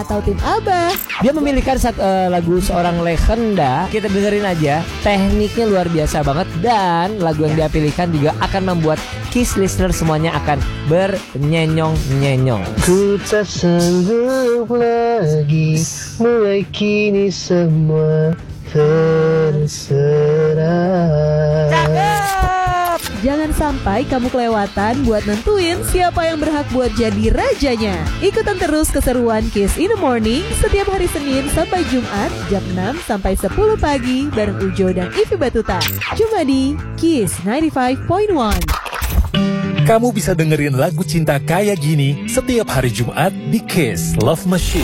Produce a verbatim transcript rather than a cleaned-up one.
atau tim Abah? Dia memilihkan satu uh, lagu seorang legenda. Kita dengerin aja. Tekniknya luar biasa banget. Dan lagu yang dia pilihkan juga akan membuat Kiss listener semuanya akan bernyenyong-nyenyong. Ku tak sanggup lagi, mulai kini semua terserah. Jangan sampai kamu kelewatan buat nentuin siapa yang berhak buat jadi rajanya. Ikutan terus keseruan Kiss in the Morning setiap hari Senin sampai Jumat jam enam sampai sepuluh pagi bareng Ujo dan Ivi Batuta. Cuma di Kiss sembilan puluh lima koma satu. Kamu bisa dengerin lagu cinta kayak gini setiap hari Jumat di Kiss Love Machine.